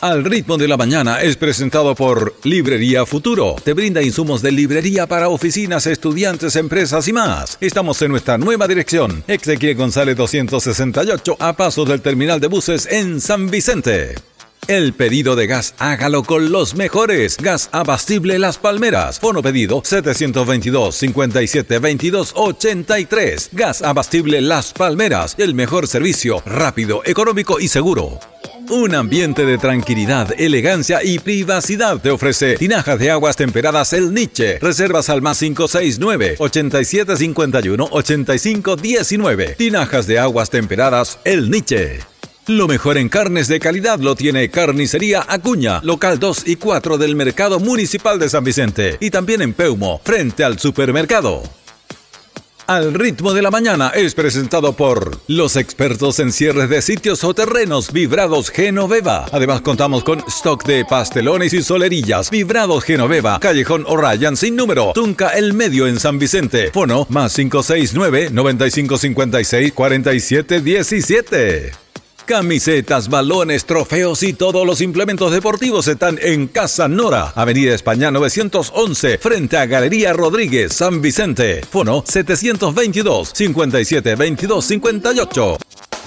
Al ritmo de la mañana es presentado por Librería Futuro. Te brinda insumos de librería para oficinas, estudiantes, empresas y más. Estamos en nuestra nueva dirección, Exequiel González 268, a pasos del terminal de buses en San Vicente. El pedido de gas, hágalo con los mejores. Gas Abastible Las Palmeras. Fono pedido 722-5722-83. Gas Abastible Las Palmeras. El mejor servicio, rápido, económico y seguro. Un ambiente de tranquilidad, elegancia y privacidad te ofrece Tinajas de Aguas Temperadas El Niche. Reservas al más 569-8751-8519. Tinajas de Aguas Temperadas El Niche. Lo mejor en carnes de calidad lo tiene Carnicería Acuña, local 2 y 4 del Mercado Municipal de San Vicente. Y también en Peumo, frente al supermercado. Al ritmo de la mañana es presentado por los expertos en cierres de sitios o terrenos, Vibrados Genoveva. Además contamos con stock de pastelones y solerillas. Vibrados Genoveva, Callejón O'Ryan sin número, Tunca El Medio en San Vicente. Fono más 569-9556-4717. Camisetas, balones, trofeos y todos los implementos deportivos están en Casa Nora, Avenida España 911, frente a Galería Rodríguez, San Vicente. Fono 722-5722-58.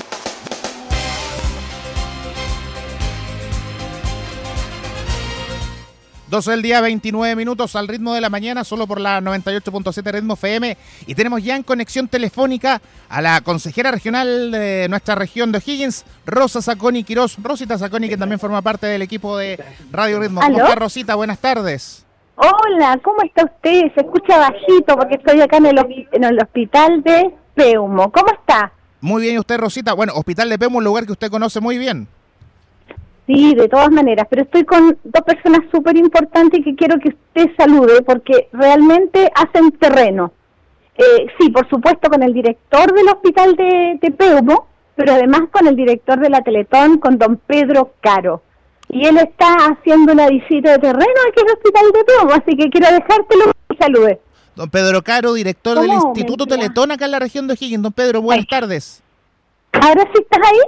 12 del día, 29 minutos al ritmo de la mañana, solo por la 98.7 Ritmo FM. Y tenemos ya en conexión telefónica a la consejera regional de nuestra región de O'Higgins, Rosa Zacconi Quirós. Rosita Zacconi, que también forma parte del equipo de Radio Ritmo. ¿Cómo está, Rosita? Buenas tardes. Hola, ¿cómo está usted? Se escucha bajito porque estoy acá en el hospital de Peumo. ¿Cómo está? Muy bien, ¿y usted, Rosita? Bueno, Hospital de Peumo, un lugar que usted conoce muy bien. Sí, de todas maneras, pero estoy con dos personas súper importantes que quiero que usted salude porque realmente hacen terreno. Sí, por supuesto con el director del hospital de Peumo, pero además con el director de la Teletón, con don Pedro Caro. Y él está haciendo una visita de terreno aquí en el hospital de Peumo, así que quiero dejártelo y salude. Don Pedro Caro, director del Instituto Teletón acá en la región de O'Higgins. Don Pedro, buenas tardes. ¿Ahora sí estás ahí?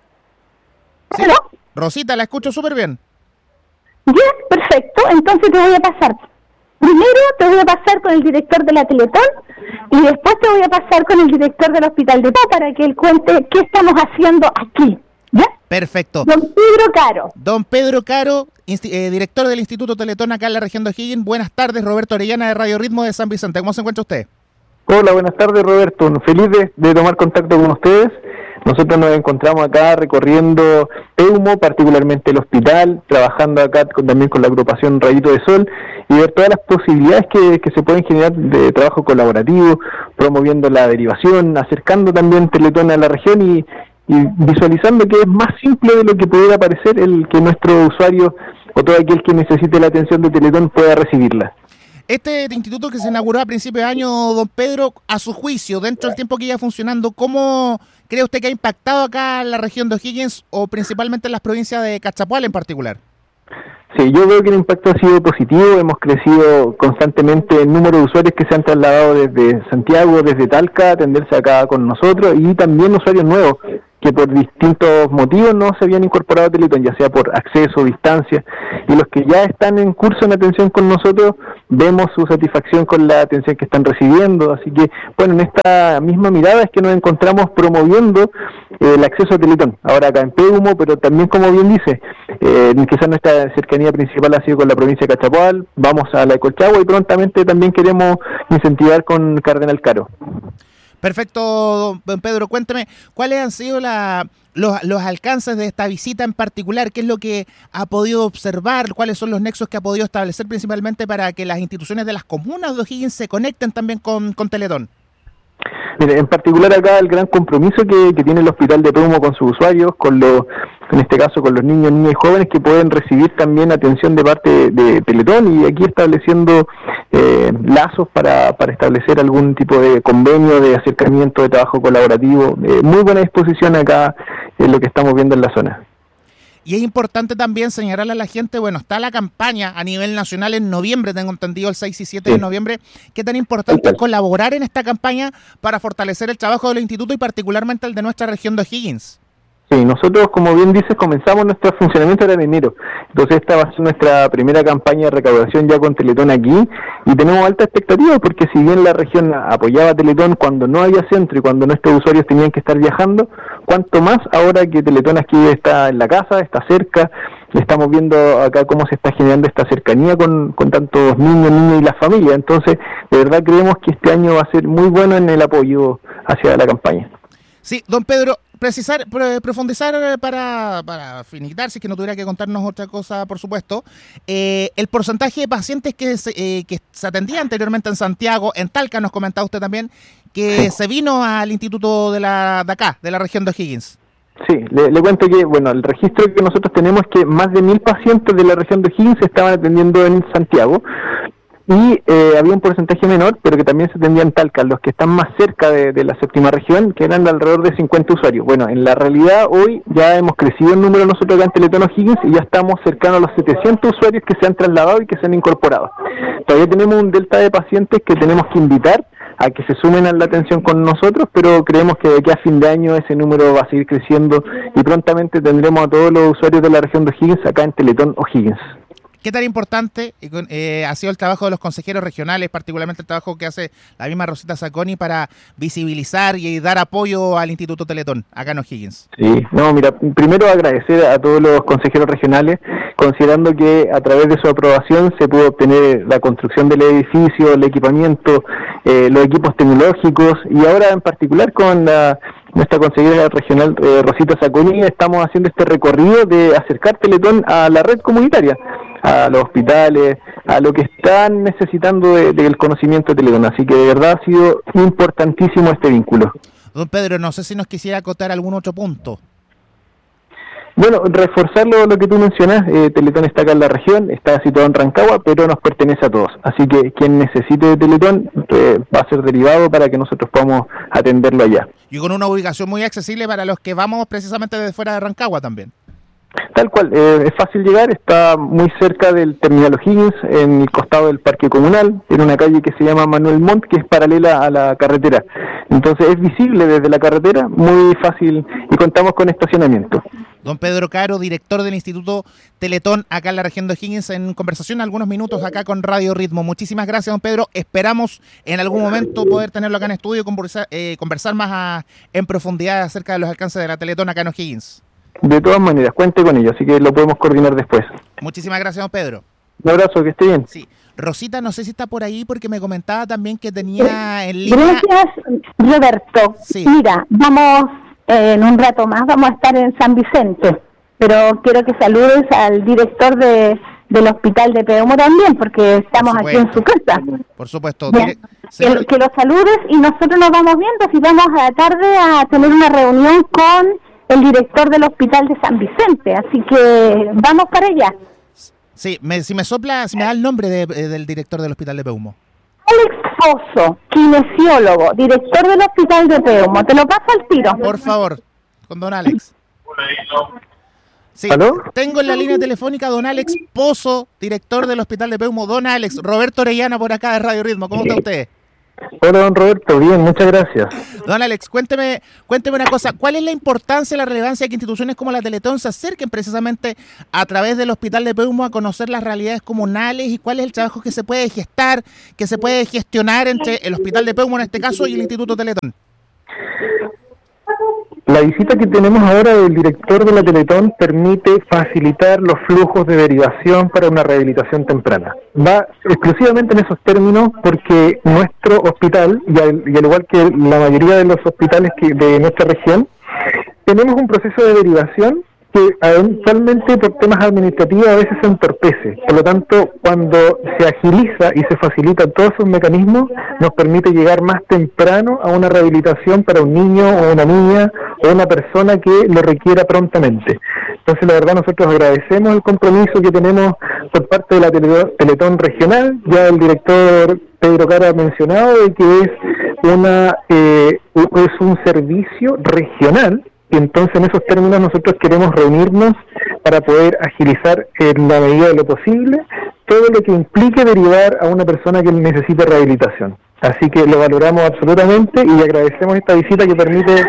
¿Sí? ¿Hello? Rosita, la escucho súper bien. Ya, perfecto. Entonces te voy a pasar. Primero te voy a pasar con el director de la Teletón y después te voy a pasar con el director del Hospital de Pau para que él cuente qué estamos haciendo aquí. ¿Ya? Perfecto. Don Pedro Caro. Don Pedro Caro, director del Instituto Teletón acá en la región de O'Higgins. Buenas tardes, Roberto Orellana de Radio Ritmo de San Vicente. ¿Cómo se encuentra usted? Hola, buenas tardes, Roberto. Feliz de tomar contacto con ustedes. Nosotros nos encontramos acá recorriendo Peumo, particularmente el hospital, trabajando acá también con la agrupación Rayito de Sol y ver todas las posibilidades que se pueden generar de trabajo colaborativo, promoviendo la derivación, acercando también Teletón a la región y visualizando que es más simple de lo que pudiera parecer el que nuestro usuario o todo aquel que necesite la atención de Teletón pueda recibirla. Este instituto que se inauguró a principios de año, don Pedro, a su juicio, dentro del tiempo que lleva funcionando, ¿cómo cree usted que ha impactado acá en la región de O'Higgins o principalmente en las provincias de Cachapoal en particular? Sí, yo veo que el impacto ha sido positivo, hemos crecido constantemente el número de usuarios que se han trasladado desde Santiago, desde Talca, a atenderse acá con nosotros y también usuarios nuevos que por distintos motivos no se habían incorporado a Teletón, ya sea por acceso, distancia, y los que ya están en curso en atención con nosotros, vemos su satisfacción con la atención que están recibiendo, así que, bueno, en esta misma mirada es que nos encontramos promoviendo el acceso a Teletón, ahora acá en Peumo, pero también, como bien dice, quizás nuestra cercanía principal ha sido con la provincia de Cachapoal, vamos a la de Colchagua y prontamente también queremos incentivar con Cardenal Caro. Perfecto, don Pedro, cuénteme, ¿cuáles han sido los alcances de esta visita en particular? ¿Qué es lo que ha podido observar? ¿Cuáles son los nexos que ha podido establecer principalmente para que las instituciones de las comunas de O'Higgins se conecten también con Teletón? Mire, en particular acá el gran compromiso que tiene el Hospital de Peumo con sus usuarios, en este caso con los niños, niñas y jóvenes que pueden recibir también atención de parte de Teletón y aquí estableciendo lazos para establecer algún tipo de convenio, de acercamiento, de trabajo colaborativo. Muy buena disposición acá en lo que estamos viendo en la zona. Y es importante también señalarle a la gente, bueno, está la campaña a nivel nacional en noviembre, tengo entendido el 6 y 7 de noviembre, ¿qué tan importante es colaborar en esta campaña para fortalecer el trabajo del instituto y particularmente el de nuestra región de O'Higgins? Sí, nosotros, como bien dices, comenzamos nuestro funcionamiento en enero. Entonces esta va a ser nuestra primera campaña de recaudación ya con Teletón aquí, y tenemos alta expectativa porque si bien la región apoyaba a Teletón cuando no había centro y cuando nuestros usuarios tenían que estar viajando, cuanto más ahora que Teletón aquí está en la casa, está cerca, estamos viendo acá cómo se está generando esta cercanía con tantos niños y las familias. Entonces, de verdad creemos que este año va a ser muy bueno en el apoyo hacia la campaña. Sí, don Pedro, profundizar para finiquitar, si es que no tuviera que contarnos otra cosa, por supuesto, el porcentaje de pacientes que se atendía anteriormente en Santiago, en Talca nos comentaba usted también, que se vino al instituto de acá, de la región de O'Higgins. Sí, le cuento que, bueno, el registro que nosotros tenemos es que más de 1.000 pacientes de la región de O'Higgins se estaban atendiendo en Santiago, y había un porcentaje menor, pero que también se atendía en Talca, los que están más cerca de la séptima región, que eran de alrededor de 50 usuarios. Bueno, en la realidad hoy ya hemos crecido el número nosotros acá en Teletón O'Higgins y ya estamos cercanos a los 700 usuarios que se han trasladado y que se han incorporado. Todavía tenemos un delta de pacientes que tenemos que invitar a que se sumen a la atención con nosotros, pero creemos que de aquí a fin de año ese número va a seguir creciendo y prontamente tendremos a todos los usuarios de la región de O'Higgins acá en Teletón O'Higgins. ¿Qué tan importante ha sido el trabajo de los consejeros regionales, particularmente el trabajo que hace la misma Rosita Zacconi para visibilizar y dar apoyo al Instituto Teletón acá en O'Higgins? Sí, no, mira, primero agradecer a todos los consejeros regionales, considerando que a través de su aprobación se pudo obtener la construcción del edificio, el equipamiento, los equipos tecnológicos, y ahora en particular con nuestra consejera regional Rosita Zacconi estamos haciendo este recorrido de acercar Teletón a la red comunitaria, a los hospitales, a lo que están necesitando del conocimiento de Teletón. Así que de verdad ha sido importantísimo este vínculo. Don Pedro, no sé si nos quisiera acotar algún otro punto. Bueno, reforzar lo que tú mencionas, Teletón está acá en la región, está situado en Rancagua, pero nos pertenece a todos. Así que quien necesite de Teletón va a ser derivado para que nosotros podamos atenderlo allá. Y con una ubicación muy accesible para los que vamos precisamente desde fuera de Rancagua también. Tal cual, es fácil llegar, está muy cerca del Terminal O'Higgins, en el costado del Parque Comunal, en una calle que se llama Manuel Montt, que es paralela a la carretera. Entonces es visible desde la carretera, muy fácil, y contamos con estacionamiento. Don Pedro Caro, director del Instituto Teletón acá en la región de O'Higgins, en conversación algunos minutos acá con Radio Ritmo. Muchísimas gracias, don Pedro. Esperamos en algún momento poder tenerlo acá en estudio y conversar más en profundidad acerca de los alcances de la Teletón acá en O'Higgins. De todas maneras, cuente con ello, así que lo podemos coordinar después. Muchísimas gracias, don Pedro. Un abrazo, que esté bien. Sí. Rosita, no sé si está por ahí porque me comentaba también que tenía en línea... Gracias, Roberto. Sí. Mira, vamos en un rato más, vamos a estar en San Vicente, pero quiero que saludes al director del hospital de Peumo también, porque estamos aquí en su casa. Por supuesto. Que lo saludes y nosotros nos vamos viendo, si vamos a la tarde a tener una reunión con el director del hospital de San Vicente, así que vamos para allá. Sí, si me da el nombre del director del hospital de Peumo. Alex Pozo, kinesiólogo, director del hospital de Peumo. Te lo paso al tiro. Por favor, con don Alex. Sí, ¿aló? Tengo en la línea telefónica a don Alex Pozo, director del hospital de Peumo. Don Alex, Roberto Orellana por acá de Radio Ritmo. ¿Cómo está usted? Hola, don Roberto, bien, muchas gracias. Don Alex, cuénteme una cosa, ¿cuál es la importancia y la relevancia de que instituciones como la Teletón se acerquen precisamente a través del Hospital de Peumo a conocer las realidades comunales y cuál es el trabajo que se puede gestar, que se puede gestionar entre el Hospital de Peumo en este caso y el Instituto Teletón? La visita que tenemos ahora del director de la Teletón permite facilitar los flujos de derivación para una rehabilitación temprana. Va exclusivamente en esos términos porque nuestro hospital, y al igual que la mayoría de los hospitales de nuestra región, tenemos un proceso de derivación que eventualmente por temas administrativos a veces se entorpece. Por lo tanto, cuando se agiliza y se facilita todos esos mecanismos, nos permite llegar más temprano a una rehabilitación para un niño o una niña o una persona que lo requiera prontamente. Entonces, la verdad, nosotros agradecemos el compromiso que tenemos por parte de la Teletón regional. Ya el director Pedro Caro ha mencionado de que es un servicio regional. Y entonces en esos términos nosotros queremos reunirnos para poder agilizar en la medida de lo posible todo lo que implique derivar a una persona que necesite rehabilitación. Así que lo valoramos absolutamente y agradecemos esta visita que permite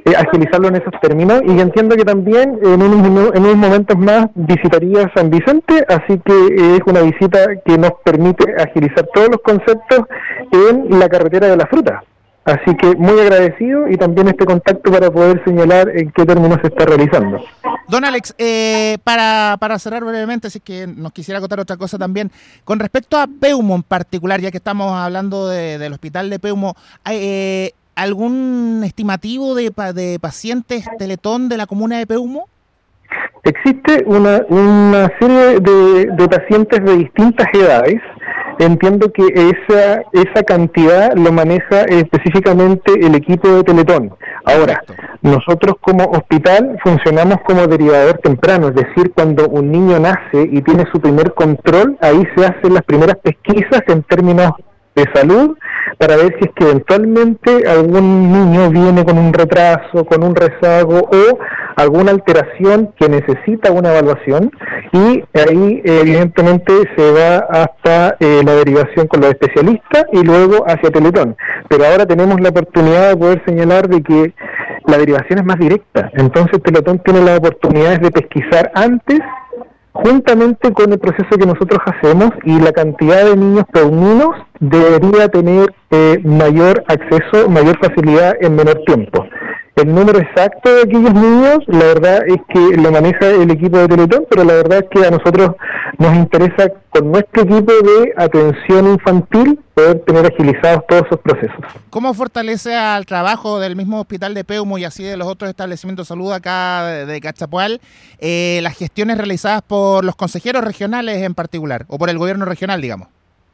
agilizarlo en esos términos, y entiendo que también en unos momentos más visitaría San Vicente, así que es una visita que nos permite agilizar todos los conceptos en la carretera de la fruta. Así que muy agradecido, y también este contacto para poder señalar en qué términos se está realizando. Don Alex, para cerrar brevemente, si es que nos quisiera contar otra cosa también, con respecto a Peumo en particular, ya que estamos hablando del hospital de Peumo, ¿algún estimativo de pacientes Teletón de la comuna de Peumo? Existe una serie de pacientes de distintas edades. Entiendo que esa cantidad lo maneja específicamente el equipo de Teletón. Ahora, nosotros como hospital funcionamos como derivador temprano, es decir, cuando un niño nace y tiene su primer control, ahí se hacen las primeras pesquisas en términos de salud, para ver si es que eventualmente algún niño viene con un retraso, con un rezago o alguna alteración que necesita una evaluación, y ahí evidentemente se va hasta la derivación con los especialistas y luego hacia Teletón. Pero ahora tenemos la oportunidad de poder señalar de que la derivación es más directa, entonces Teletón tiene las oportunidades de pesquisar antes, juntamente con el proceso que nosotros hacemos, y la cantidad de niños peuminos debería tener mayor acceso, mayor facilidad en menor tiempo. El número exacto de aquellos niños, la verdad es que lo maneja el equipo de Teletón, pero la verdad es que a nosotros nos interesa, con nuestro equipo de atención infantil, poder tener agilizados todos esos procesos. ¿Cómo fortalece al trabajo del mismo hospital de Peumo y así de los otros establecimientos de salud acá de Cachapoal las gestiones realizadas por los consejeros regionales en particular, o por el gobierno regional, digamos?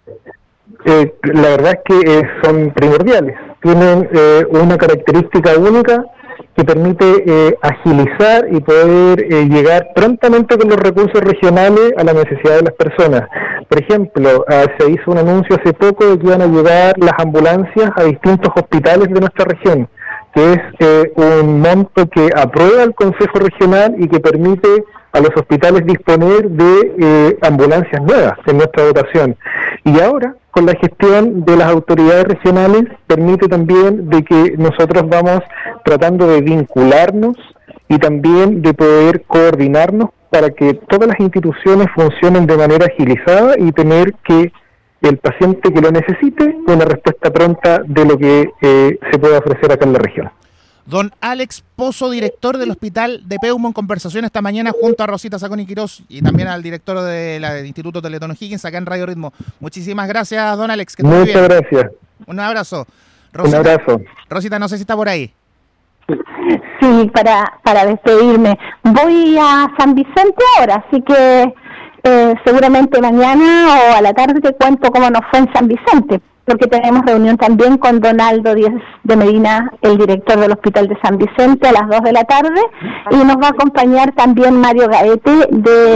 La verdad es que son primordiales. Tienen una característica única que permite agilizar y poder llegar prontamente con los recursos regionales a la necesidad de las personas. Por ejemplo, se hizo un anuncio hace poco de que iban a llegar las ambulancias a distintos hospitales de nuestra región, que es un monto que aprueba el Consejo Regional y que permite a los hospitales disponer de ambulancias nuevas en nuestra dotación. Y ahora, con la gestión de las autoridades regionales, permite también de que nosotros vamos tratando de vincularnos y también de poder coordinarnos para que todas las instituciones funcionen de manera agilizada y tener que el paciente que lo necesite una respuesta pronta de lo que se puede ofrecer acá en la región. Don Alex Pozo, director del Hospital de Peumo, en conversación esta mañana junto a Rosita Saconi Quirós y también al director del Instituto Teletón O'Higgins acá en Radio Ritmo. Muchísimas gracias, don Alex. Que esté muy bien. Muchas gracias. Un abrazo. Rosita, un abrazo. Rosita, no sé si está por ahí. Sí, para despedirme. Voy a San Vicente ahora, así que seguramente mañana o a la tarde te cuento cómo nos fue en San Vicente, porque tenemos reunión también con Donaldo Díez de Medina, el director del Hospital de San Vicente, a las 2 de la tarde, y nos va a acompañar también Mario Gaete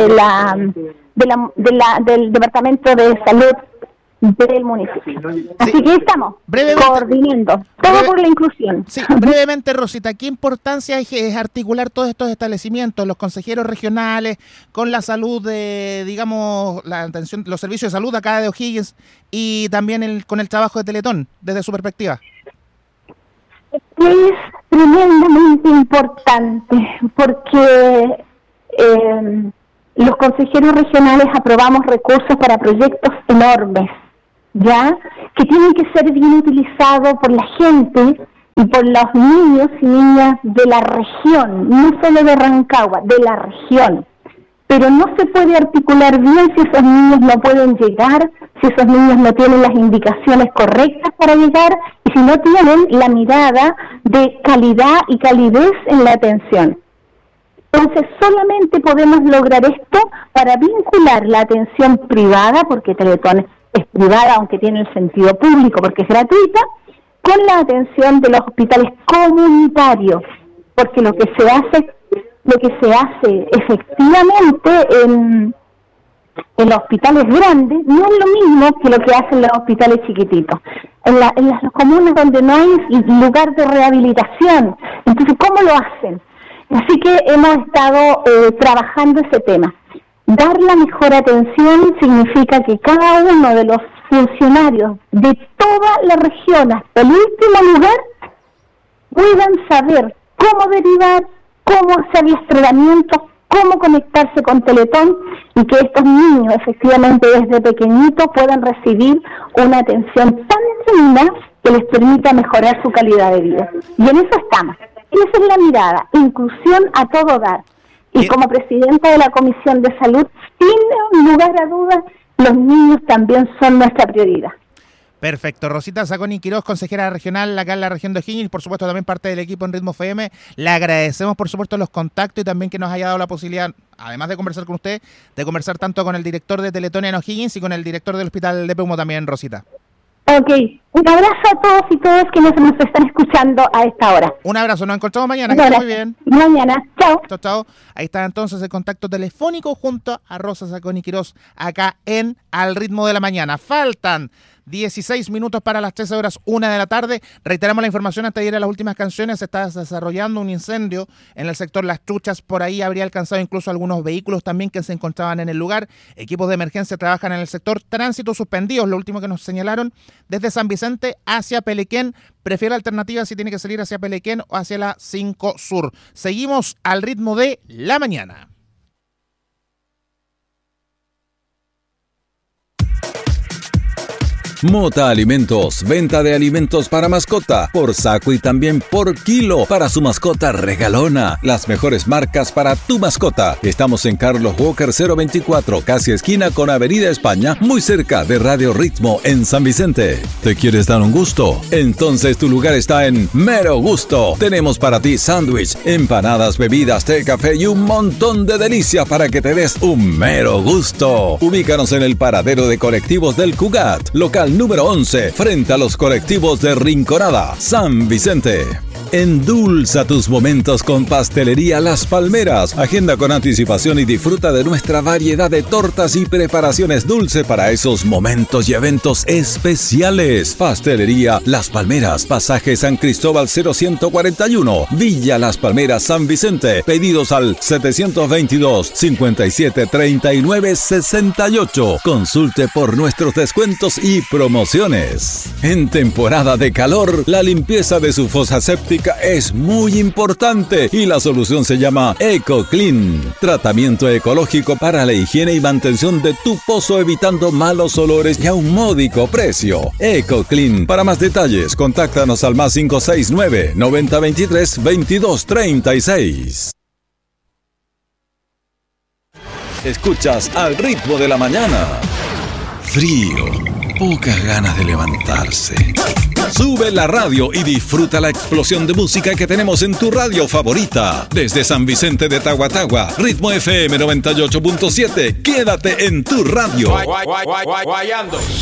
del Departamento de Salud del municipio. Así que estamos coordinando todo por la inclusión. Sí, brevemente, Rosita, ¿qué importancia es articular todos estos establecimientos, los consejeros regionales, con la salud de, digamos, la atención, los servicios de salud acá de O'Higgins y también con el trabajo de Teletón, desde su perspectiva? Es tremendamente importante porque los consejeros regionales aprobamos recursos para proyectos enormes, ¿ya? Que tienen que ser bien utilizados por la gente y por los niños y niñas de la región, no solo de Rancagua, de la región. Pero no se puede articular bien si esos niños no pueden llegar, si esos niños no tienen las indicaciones correctas para llegar y si no tienen la mirada de calidad y calidez en la atención. Entonces solamente podemos lograr esto para vincular la atención privada, porque Teletón es privada aunque tiene el sentido público porque es gratuita, con la atención de los hospitales comunitarios, porque lo que se hace efectivamente en los hospitales grandes no es lo mismo que lo que hacen los hospitales chiquititos. En las comunas donde no hay lugar de rehabilitación, entonces ¿cómo lo hacen? Así que hemos estado trabajando ese tema. Dar la mejor atención significa que cada uno de los funcionarios de toda la región hasta el último lugar puedan saber cómo derivar, cómo hacer los tratamientos, cómo conectarse con Teletón y que estos niños efectivamente desde pequeñitos puedan recibir una atención tan digna que les permita mejorar su calidad de vida. Y en eso estamos. Y esa es la mirada, inclusión a todo dar. Y como presidenta de la Comisión de Salud, sin lugar a dudas, los niños también son nuestra prioridad. Perfecto. Rosita Zacconi Quiroz, consejera regional acá en la región de O'Higgins, por supuesto también parte del equipo en Ritmo FM. Le agradecemos por supuesto los contactos y también que nos haya dado la posibilidad, además de conversar con usted, de conversar tanto con el director de Teletón en O'Higgins y con el director del Hospital de Peumo también, Rosita. Ok, un abrazo a todos y todas que nos están escuchando a esta hora. Un abrazo, nos encontramos mañana, que esté muy bien. Mañana, chao. Chao, chao. Ahí está entonces el contacto telefónico junto a Rosa Zacconi Quiroz acá en Al Ritmo de la Mañana. Faltan 16 minutos para las 13 horas, 1 de la tarde. Reiteramos la información antes de ir a las últimas canciones. Se está desarrollando un incendio en el sector Las Truchas. Por ahí habría alcanzado incluso algunos vehículos también que se encontraban en el lugar. Equipos de emergencia trabajan en el sector. Tránsito suspendidos, lo último que nos señalaron, desde San Vicente hacia Pelequén. Prefiere alternativa si tiene que salir hacia Pelequén o hacia la 5 Sur. Seguimos al ritmo de la mañana. Mota Alimentos, venta de alimentos para mascota, por saco y también por kilo, para su mascota regalona. Las mejores marcas para tu mascota. Estamos en Carlos Walker 024, casi esquina con Avenida España, muy cerca de Radio Ritmo en San Vicente. ¿Te quieres dar un gusto? Entonces tu lugar está en Mero Gusto. Tenemos para ti sándwich, empanadas, bebidas, té, café y un montón de delicias para que te des un mero gusto. Ubícanos en el paradero de colectivos del Cugat, local número 11, frente a los colectivos de Rinconada, San Vicente. Endulza tus momentos con Pastelería Las Palmeras. Agenda con anticipación y disfruta de nuestra variedad de tortas y preparaciones dulces para esos momentos y eventos especiales. Pastelería Las Palmeras, pasaje San Cristóbal 0141, Villa Las Palmeras, San Vicente. Pedidos al 722-5739-68. Consulte por nuestros descuentos y promociones. En temporada de calor, la limpieza de su fosa séptica es muy importante y la solución se llama EcoClean. Tratamiento ecológico para la higiene y mantención de tu pozo, evitando malos olores y a un módico precio. EcoClean. Para más detalles, contáctanos al más 569 9023 2236. Escuchas Al Ritmo de la Mañana. Frío, pocas ganas de levantarse. Sube la radio y disfruta la explosión de música que tenemos en tu radio favorita. Desde San Vicente de Tahuatahua, Ritmo FM 98.7. Quédate en tu radio.